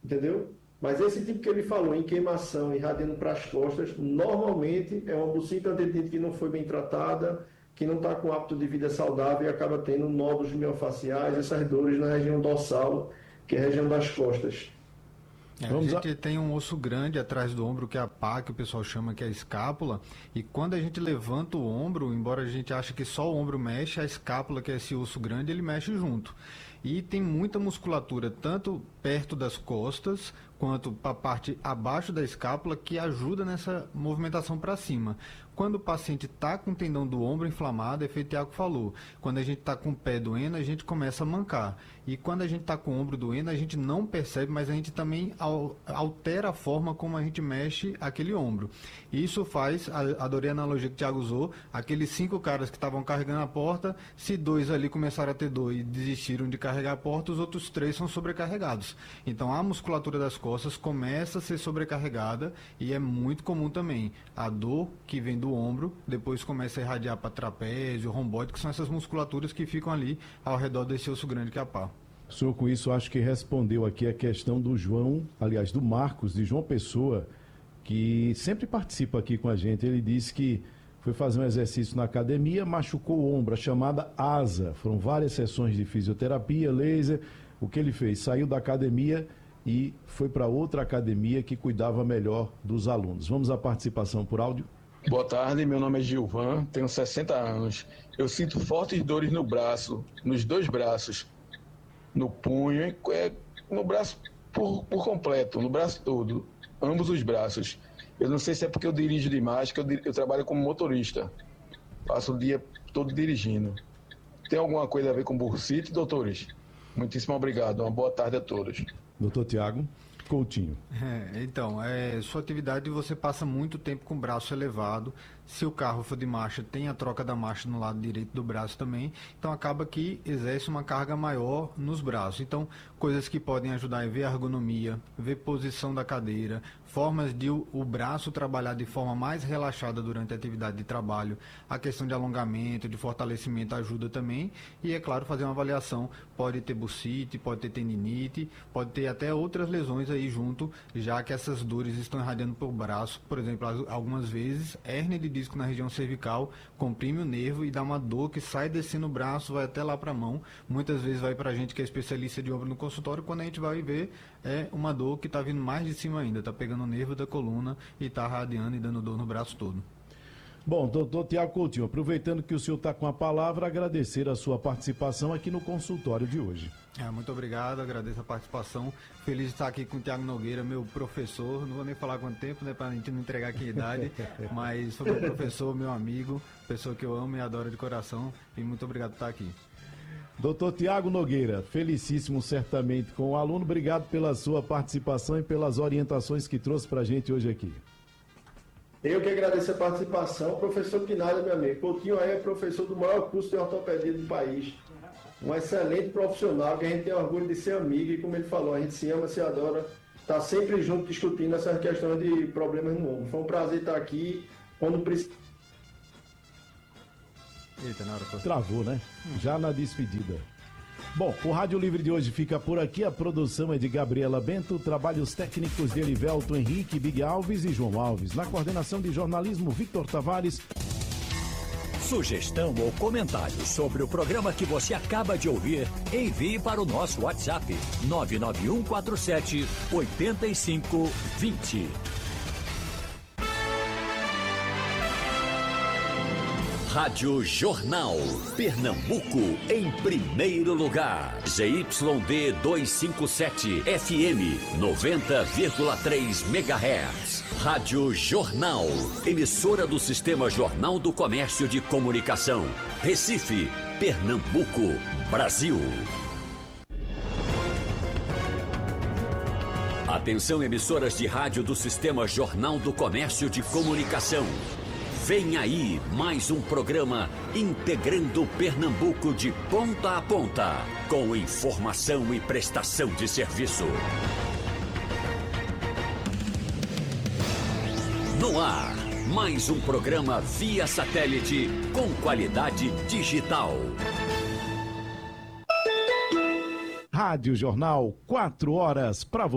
entendeu? Mas esse tipo que ele falou, em queimação, irradiando para as costas, normalmente é uma bucita tendinite que não foi bem tratada, que não está com hábito de vida saudável e acaba tendo nódulos miofaciais, essas dores na região dorsal, que é a região das costas. A gente tem um osso grande atrás do ombro, que é a pá, que o pessoal chama que é a escápula, e quando a gente levanta o ombro, embora a gente ache que só o ombro mexe, a escápula, que é esse osso grande, ele mexe junto. E tem muita musculatura, tanto perto das costas, quanto para a parte abaixo da escápula, que ajuda nessa movimentação para cima. Quando o paciente está com o tendão do ombro inflamado, é feito o Thiago falou, quando a gente está com o pé doendo, a gente começa a mancar. E quando a gente está com o ombro doendo, a gente não percebe, mas a gente também altera a forma como a gente mexe aquele ombro. Isso faz, adorei a analogia que o Thiago usou, aqueles 5 caras que estavam carregando a porta, se 2 ali começaram a ter dor e desistiram de carregar a porta, os outros 3 são sobrecarregados. Então a musculatura das costas começa a ser sobrecarregada e é muito comum também a dor que vem do ombro, depois começa a irradiar para trapézio, romboide, que são essas musculaturas que ficam ali ao redor desse osso grande que é a pá. O senhor com isso acho que respondeu aqui a questão do João, aliás do Marcos, de João Pessoa, que sempre participa aqui com a gente. Ele disse que foi fazer um exercício na academia, machucou o ombro, a chamada asa. Foram várias sessões de fisioterapia, laser. O que ele fez? Saiu da academia e foi para outra academia que cuidava melhor dos alunos. Vamos à participação por áudio. Boa tarde, meu nome é Gilvan, tenho 60 anos. Eu sinto fortes dores no braço, nos 2 braços, no punho, no braço por completo, no braço todo, ambos os braços. Eu não sei se é porque eu dirijo demais, que eu trabalho como motorista. Passo o dia todo dirigindo. Tem alguma coisa a ver com bursite, doutores? Muitíssimo obrigado. Uma boa tarde a todos. Doutor Tiago Coutinho. Então, sua atividade você passa muito tempo com o braço elevado. Se o carro for de marcha, tem a troca da marcha no lado direito do braço também. Então acaba que exerce uma carga maior nos braços. Então, coisas que podem ajudar é ver a ergonomia, ver posição da cadeira, formas de o braço trabalhar de forma mais relaxada durante a atividade de trabalho. A questão de alongamento, de fortalecimento ajuda também. E é claro, fazer uma avaliação. Pode ter bursite, pode ter tendinite, pode ter até outras lesões aí junto, já que essas dores estão irradiando para o braço. Por exemplo, algumas vezes, hérnia de disco na região cervical comprime o nervo e dá uma dor que sai descendo o braço, vai até lá para a mão. Muitas vezes vai para a gente que é especialista de ombro no consultório, quando a gente vai ver, é uma dor que está vindo mais de cima ainda, está pegando o nervo da coluna e está radiando e dando dor no braço todo. Bom, doutor Tiago Coutinho, aproveitando que o senhor está com a palavra, agradecer a sua participação aqui no consultório de hoje. Muito obrigado, agradeço a participação. Feliz de estar aqui com o Thiago Nogueira, meu professor. Não vou nem falar quanto tempo, né, para a gente não entregar aqui a idade, mas foi meu professor, meu amigo, pessoa que eu amo e adoro de coração. E muito obrigado por estar aqui. Doutor Tiago Nogueira, felicíssimo certamente com o aluno. Obrigado pela sua participação e pelas orientações que trouxe para a gente hoje aqui. Eu que agradeço a participação. Professor Pinalha, meu amigo. Coutinho aí é professor do maior curso de ortopedia do país. Um excelente profissional que a gente tem orgulho de ser amigo e, como ele falou, a gente se ama, se adora. Está sempre junto discutindo essas questões de problemas no ombro. Foi um prazer estar aqui. Quando precisa. Eita, na hora que... Travou, né? Já na despedida. Bom, o Rádio Livre de hoje fica por aqui. A produção é de Gabriela Bento, trabalhos técnicos de Elivelto Henrique, Big Alves e João Alves. Na coordenação de jornalismo, Victor Tavares. Sugestão ou comentário sobre o programa que você acaba de ouvir, envie para o nosso WhatsApp 99147-8520. Rádio Jornal, Pernambuco em primeiro lugar. ZYD 257, FM 90,3 MHz. Rádio Jornal, emissora do Sistema Jornal do Comércio de Comunicação. Recife, Pernambuco, Brasil. Atenção, emissoras de rádio do Sistema Jornal do Comércio de Comunicação. Vem aí mais um programa integrando Pernambuco de ponta a ponta, com informação e prestação de serviço. No ar, mais um programa via satélite com qualidade digital. Rádio Jornal, 4 horas para você.